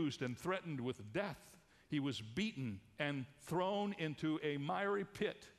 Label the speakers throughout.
Speaker 1: abused and threatened with death. He was beaten and thrown into a miry pit.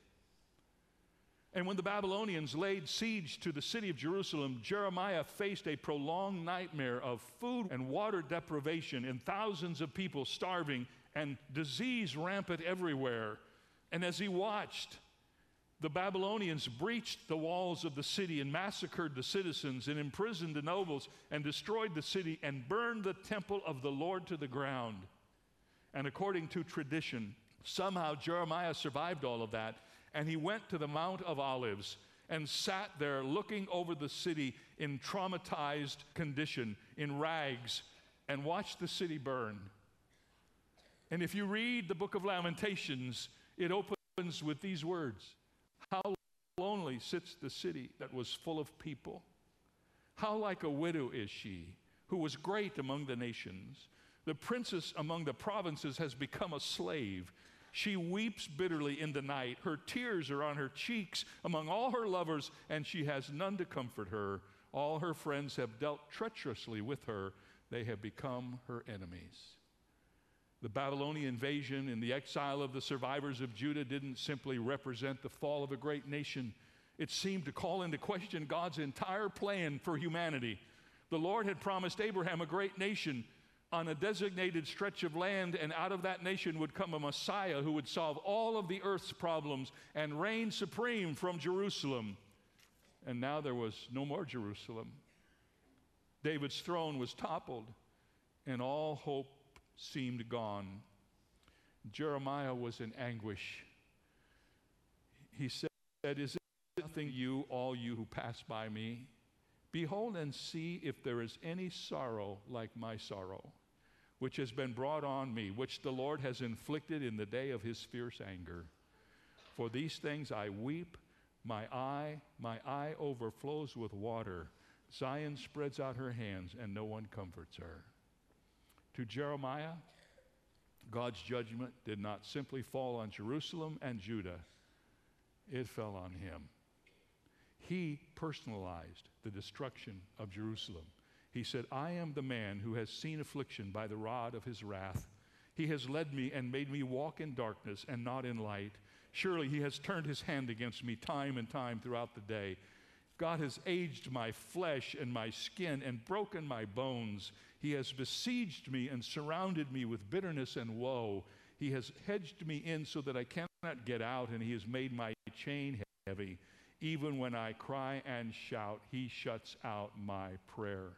Speaker 1: And when the Babylonians laid siege to the city of Jerusalem, Jeremiah faced a prolonged nightmare of food and water deprivation and thousands of people starving and disease rampant everywhere. And as he watched, the Babylonians breached the walls of the city and massacred the citizens and imprisoned the nobles and destroyed the city and burned the temple of the Lord to the ground. And according to tradition, somehow Jeremiah survived all of that, and he went to the Mount of Olives and sat there looking over the city in traumatized condition, in rags, and watched the city burn. And if you read the book of Lamentations, it opens with these words: how lonely sits the city that was full of people. How like a widow is she, who was great among the nations. The princess among the provinces has become a slave. She weeps bitterly in the night. Her tears are on her cheeks among all her lovers, and she has none to comfort her. All her friends have dealt treacherously with her. They have become her enemies. The Babylonian invasion and the exile of the survivors of Judah didn't simply represent the fall of a great nation. It seemed to call into question God's entire plan for humanity. The Lord had promised Abraham a great nation on a designated stretch of land, and out of that nation would come a Messiah who would solve all of the earth's problems and reign supreme from Jerusalem. And now there was no more Jerusalem. David's throne was toppled, and all hope seemed gone. Jeremiah was in anguish. He said, "Is it nothing you, all you who pass by me? Behold and see if there is any sorrow like my sorrow, which has been brought on me, which the Lord has inflicted in the day of his fierce anger. For these things I weep, my eye overflows with water. Zion spreads out her hands, and no one comforts her." To Jeremiah, God's judgment did not simply fall on Jerusalem and Judah. It fell on him. He personalized the destruction of Jerusalem. He said, "I am the man who has seen affliction by the rod of his wrath. He has led me and made me walk in darkness and not in light. Surely he has turned his hand against me time and time throughout the day. God has aged my flesh and my skin and broken my bones. He has besieged me and surrounded me with bitterness and woe. He has hedged me in so that I cannot get out, and he has made my chain heavy. Even when I cry and shout, he shuts out my prayer."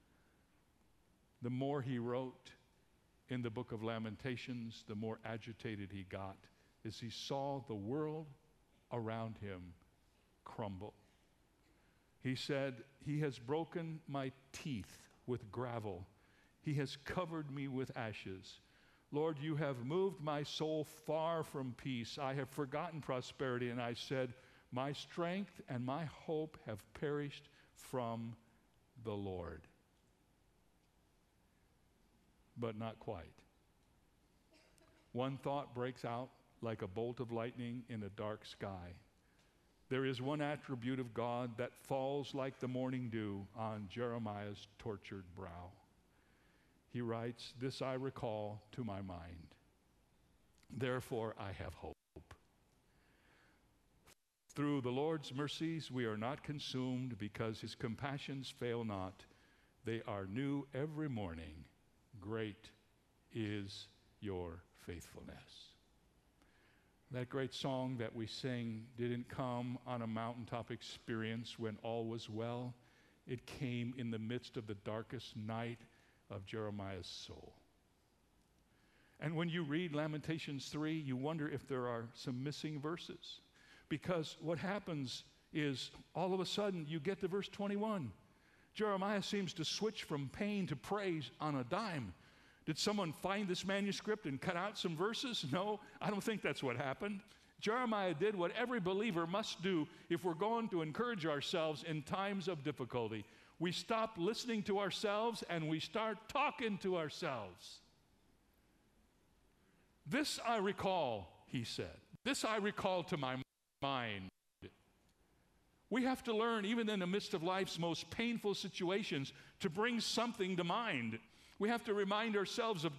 Speaker 1: The more he wrote in the book of Lamentations, the more agitated he got as he saw the world around him crumble. He said, "He has broken my teeth with gravel. He has covered me with ashes. Lord, you have moved my soul far from peace. I have forgotten prosperity, and I said, my strength and my hope have perished from the Lord." But not quite. One thought breaks out like a bolt of lightning in a dark sky. There is one attribute of God that falls like the morning dew on Jeremiah's tortured brow. He writes, "This I recall to my mind. Therefore I have hope. Through the Lord's mercies we are not consumed, because his compassions fail not. They are new every morning. Great is your faithfulness." That great song that we sing didn't come on a mountaintop experience when all was well. It came in the midst of the darkest night of Jeremiah's soul. And when you read Lamentations 3, you wonder if there are some missing verses. Because what happens is all of a sudden you get to verse 21. Jeremiah seems to switch from pain to praise on a dime. Did someone find this manuscript and cut out some verses? No, I don't think that's what happened. Jeremiah did what every believer must do if we're going to encourage ourselves in times of difficulty. We stop listening to ourselves and we start talking to ourselves. "This I recall," he said. "This I recall to my mind." We have to learn, even in the midst of life's most painful situations, to bring something to mind. We have to remind ourselves of